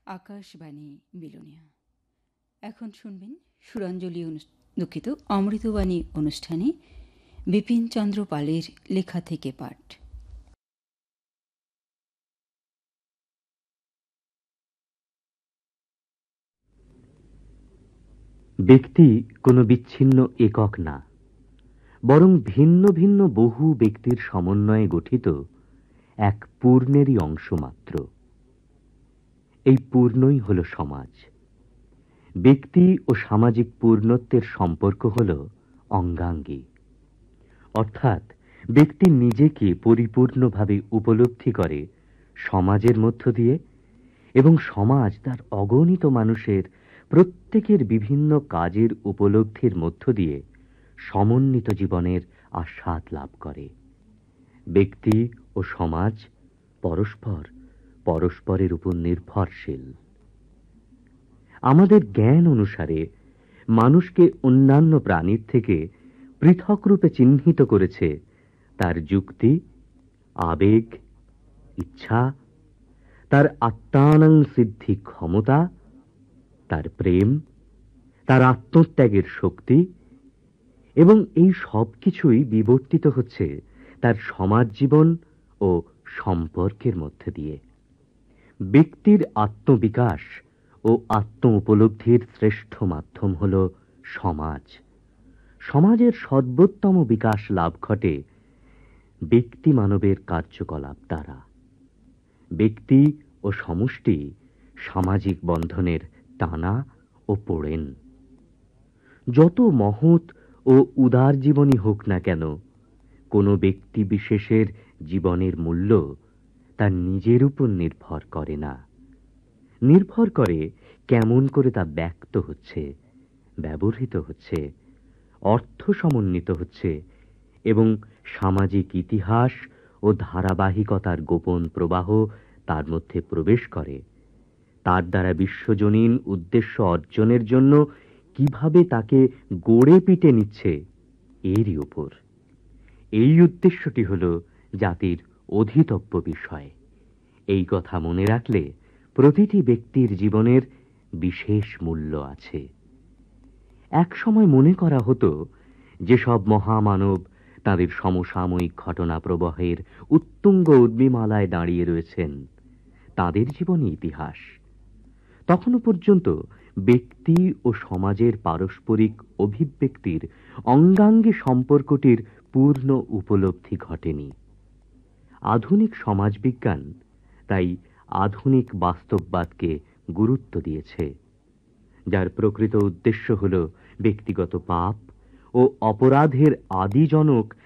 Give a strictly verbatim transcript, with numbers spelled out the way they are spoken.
আকাশবাণী বিলোনিয়া। এখন শুনবেন সুরাঞ্জলি অনু- দুঃখিত অমৃতবাণী অনুষ্ঠানে বিপিন চন্দ্র পালের লেখা থেকে পাঠ। ব্যক্তি কোনো বিচ্ছিন্ন একক না, বরং ভিন্ন ভিন্ন বহু ব্যক্তির সমন্বয়ে গঠিত এক পূর্ণেরই অংশ মাত্র। এই পূর্ণই হল সমাজ। ব্যক্তি ও সামাজিক পূর্ণত্বের সম্পর্ক হল অঙ্গাঙ্গী, অর্থাৎ ব্যক্তি নিজেকে পরিপূর্ণভাবে উপলব্ধি করে সমাজের মধ্য দিয়ে, এবং সমাজ তার অগণিত মানুষের প্রত্যেকের বিভিন্ন কাজের উপলব্ধির মধ্য দিয়ে সমন্বিত জীবনের আস্বাদ লাভ করে। ব্যক্তি ও সমাজ পরস্পর পরস্পরের উপর নির্ভরশীল। আমাদের জ্ঞান অনুসারে মানুষকে অন্যান্য প্রাণীর থেকে পৃথক রূপে চিহ্নিত করেছে তার যুক্তি, আবেগ, ইচ্ছা, তার আত্মানং সিদ্ধি ক্ষমতা, তার প্রেম, তার আত্মত্যাগের শক্তি, এবং এই সব কিছুই বিবর্তিত হচ্ছে তার সমাজ জীবন ও সম্পর্কের মধ্যে দিয়ে। ব্যক্তির আত্মবিকাশ ও আত্ম উপলব্ধির শ্রেষ্ঠ মাধ্যম হল সমাজ। সমাজের সর্বোত্তম বিকাশ লাভ ঘটে ব্যক্তি মানবের কার্যকলাপ দ্বারা। ব্যক্তি ও সমষ্টি সামাজিক বন্ধনের টানা ও পোড়েন। যত মহৎ ও উদার জীবনই হোক না কেন, কোনো ব্যক্তি বিশেষের জীবনের মূল্য তার নিজের উপর নির্ভর করে না, নির্ভর করে কেমন করে তা ব্যক্ত হচ্ছে, ব্যবহৃত হচ্ছে, অর্থ সমন্বিত হচ্ছে, এবং সামাজিক ইতিহাস ও ধারাবাহিকতার গোপন প্রবাহ তার মধ্যে প্রবেশ করে, তার দ্বারা বিশ্বজনীন উদ্দেশ্য অর্জনের জন্য কিভাবে তাকে গড়ে পিটে নিচ্ছে, এরই উপর। এই উদ্দেশ্যটি হল জাতির অধিতব্য বিষয়। এই কথা মনে রাখলে প্রতিটি ব্যক্তির জীবনের বিশেষ মূল্য আছে। এক সময় মনে করা হতো যেসব মহামানব তাদের সমসাময়িক ঘটনা প্রবাহের উত্তুঙ্গ উর্মিমালায় দাঁড়িয়ে রয়েছেন, তাদের জীবনই ইতিহাস। তখনও পর্যন্ত ব্যক্তি ও সমাজের পারস্পরিক অভিব্যক্তির অঙ্গাঙ্গী সম্পর্কটির পূর্ণ উপলব্ধি ঘটেনি। আধুনিক সমাজবিজ্ঞান তাই আধুনিক বাস্তববাদকে গুরুত্ব দিয়েছে, যার প্রকৃত উদ্দেশ্য হল ব্যক্তিগত পাপ ও অপরাধের আদিজনক